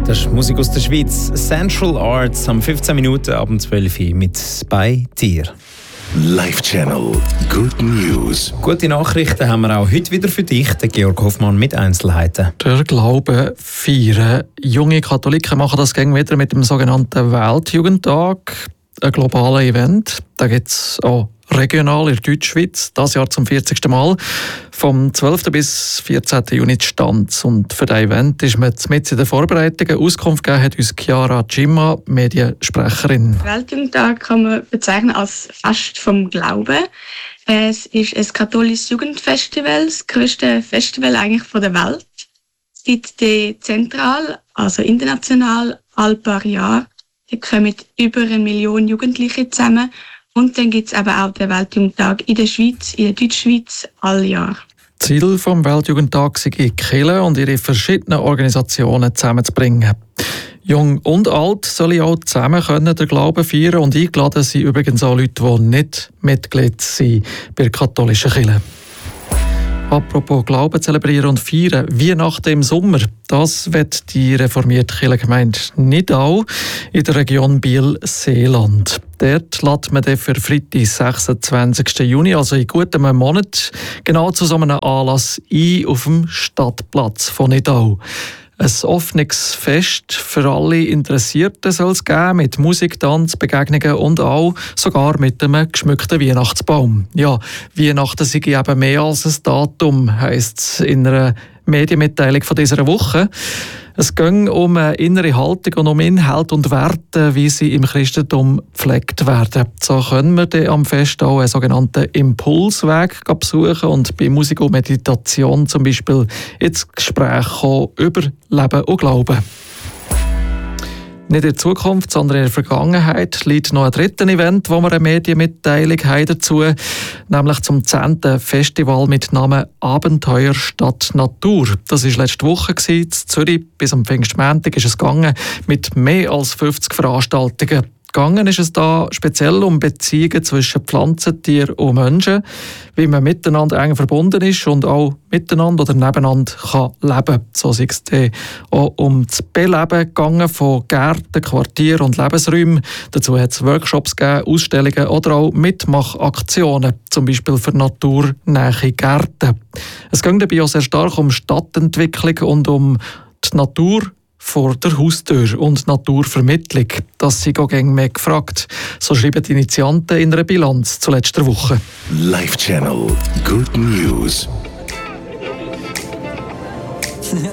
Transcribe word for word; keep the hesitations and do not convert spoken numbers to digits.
Das ist Musik aus der Schweiz. Central Arts am fünfzehn Minuten ab zwölf Uhr mit «Bei dir». Live Channel Good News. Gute Nachrichten haben wir auch heute wieder für dich, der Georg Hoffmann mit Einzelheiten. Der Glaube feiern. Junge Katholiken machen das gegen wieder mit dem sogenannten Weltjugendtag, ein globales Event. Da gibt es auch regional in der Deutschschweiz, dieses Jahr zum vierzigsten Mal, vom zwölften bis vierzehnten Juni stand. Und für das Event ist man mit in den Vorbereitungen. Auskunft gegeben hat uns Chiara Cimma, Mediensprecherin. Weltjugendtag kann man bezeichnen als Fest vom Glauben. Es ist ein katholisches Jugendfestival, das grösste Festival eigentlich von der Welt. Es gibt die zentral, also international, alle paar Jahre. Da kommen über eine Million Jugendliche zusammen. Und dann gibt es eben auch den Weltjugendtag in der Schweiz, in der Deutschschweiz, alle Jahre. Ziel des Weltjugendtags ist, die Kirche und ihre verschiedenen Organisationen zusammenzubringen. Jung und alt sollen auch zusammen können den Glauben feiern und eingeladen sind übrigens auch Leute, die nicht Mitglied sind bei der katholischen Kirche. Apropos Glauben zelebrieren und feiern, Weihnachten im Sommer, das wird die reformierte Kirchengemeinde Nidau in der Region Biel-Seeland. Dort lädt man dann für Freitag, sechsundzwanzigsten Juni, also in gutem Monat, genau zu so einem Anlass ein auf dem Stadtplatz von Nidau. Ein offenes Fest für alle Interessierten soll es geben, mit Musik, Tanz, Begegnungen und auch sogar mit einem geschmückten Weihnachtsbaum. Ja, Weihnachten sei eben mehr als ein Datum, heisst es in einer Medienmitteilung von dieser Woche. Es ging um eine innere Haltung und um Inhalt und Werte, wie sie im Christentum gepflegt werden. So können wir dann am Fest auch einen sogenannten Impulsweg besuchen und bei Musik und Meditation zum Beispiel ins Gespräch kommen über Leben und Glauben. Nicht in der Zukunft, sondern in der Vergangenheit liegt noch ein drittes Event, wo wir eine Medienmitteilung haben dazu, nämlich zum zehnten Festival mit Namen Abenteuer statt Natur. Das war letzte Woche in Zürich. Bis am Pfingstmontag ist es gegangen mit mehr als fünfzig Veranstaltungen. Gegangen ist es da speziell um Beziehungen zwischen Pflanzen, Tieren und Menschen, wie man miteinander eng verbunden ist und auch miteinander oder nebeneinander kann leben. So ist es auch um das Beleben gegangen von Gärten, Quartieren und Lebensräumen. Dazu hat es Workshops gegeben, Ausstellungen oder auch Mitmachaktionen, zum Beispiel für naturnahe Gärten. Es ging dabei auch sehr stark um Stadtentwicklung und um die Natur vor der Haustür und Naturvermittlung. Das sind auch gängig mehr gefragt. So schreiben die Initianten in einer Bilanz zu letzter Woche. Live Channel Good News.